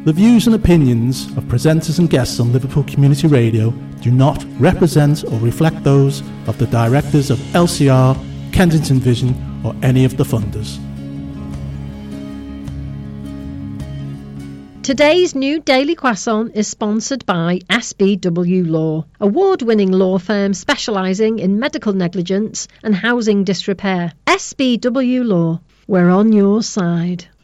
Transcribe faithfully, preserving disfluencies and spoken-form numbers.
The views and opinions of presenters and guests on Liverpool Community Radio do not represent or reflect those of the directors of L C R, Kensington Vision or any of the funders. Today's new Daily Croissant is sponsored by S B W Law, award-winning law firm specialising in medical negligence and housing disrepair. S B W Law, we're on your side.